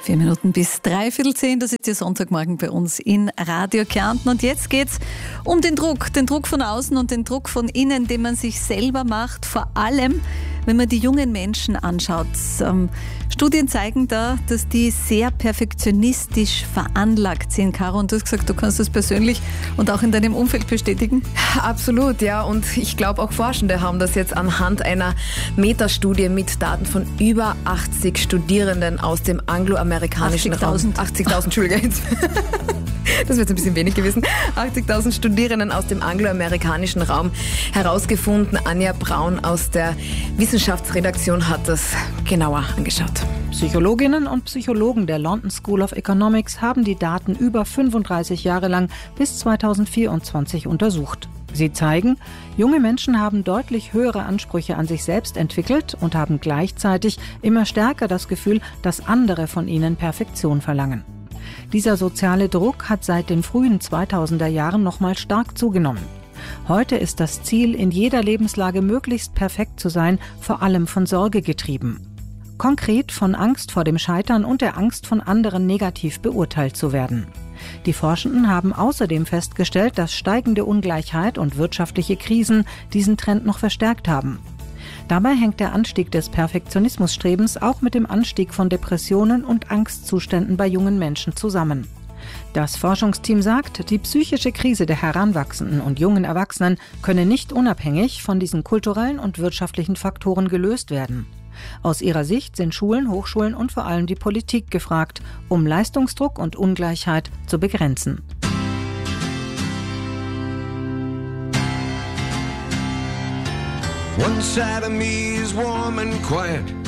4 Minuten bis 9:45, das ist der Sonntagmorgen bei uns in Radio Kärnten. Und jetzt geht's um den Druck von außen und den Druck von innen, den man sich selber macht, vor allem, wenn man die jungen Menschen anschaut. Studien zeigen da, dass die sehr perfektionistisch veranlagt sind. Caro, und du hast gesagt, du kannst das persönlich und auch in deinem Umfeld bestätigen? Absolut, ja. Und ich glaube, auch Forschende haben das jetzt anhand einer Metastudie mit Daten von über 80 Studierenden aus dem angloamerikanischen Raum. 80.000, Entschuldigung. Das wird ein bisschen wenig gewesen. 80.000 Studierenden aus dem angloamerikanischen Raum herausgefunden. Anja Braun aus der Wissenschaftsredaktion hat das genauer angeschaut. Psychologinnen und Psychologen der London School of Economics haben die Daten über 35 Jahre lang bis 2024 untersucht. Sie zeigen, junge Menschen haben deutlich höhere Ansprüche an sich selbst entwickelt und haben gleichzeitig immer stärker das Gefühl, dass andere von ihnen Perfektion verlangen. Dieser soziale Druck hat seit den frühen 2000er Jahren nochmal stark zugenommen. Heute ist das Ziel, in jeder Lebenslage möglichst perfekt zu sein, vor allem von Sorge getrieben. Konkret von Angst vor dem Scheitern und der Angst, von anderen negativ beurteilt zu werden. Die Forschenden haben außerdem festgestellt, dass steigende Ungleichheit und wirtschaftliche Krisen diesen Trend noch verstärkt haben. Dabei hängt der Anstieg des Perfektionismusstrebens auch mit dem Anstieg von Depressionen und Angstzuständen bei jungen Menschen zusammen. Das Forschungsteam sagt, die psychische Krise der Heranwachsenden und jungen Erwachsenen könne nicht unabhängig von diesen kulturellen und wirtschaftlichen Faktoren gelöst werden. Aus ihrer Sicht sind Schulen, Hochschulen und vor allem die Politik gefragt, um Leistungsdruck und Ungleichheit zu begrenzen. One side of me is warm and quiet.